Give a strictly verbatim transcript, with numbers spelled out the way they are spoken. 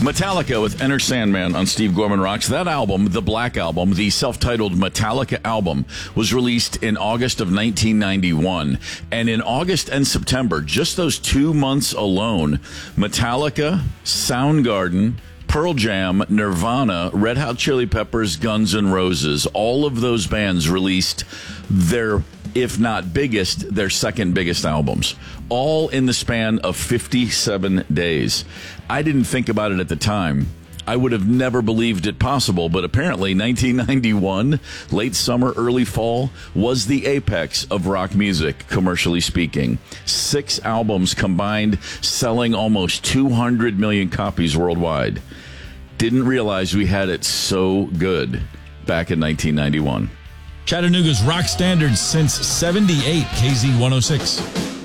Metallica with Enter Sandman on Steve Gorman Rocks. That album, the Black Album, the self-titled Metallica album, was released in August of nineteen ninety-one. And in August and September, just those two months alone, Metallica, Soundgarden, Pearl Jam, Nirvana, Red Hot Chili Peppers, Guns N' Roses, all of those bands released their, if not biggest, their second biggest albums, all in the span of fifty-seven days. I didn't think about it at the time. I would have never believed it possible, but apparently nineteen ninety-one, late summer, early fall, was the apex of rock music, commercially speaking. Six albums combined, selling almost two hundred million copies worldwide. Didn't realize we had it so good back in nineteen ninety-one. Chattanooga's rock standard since seventy-eight, K Z one oh six.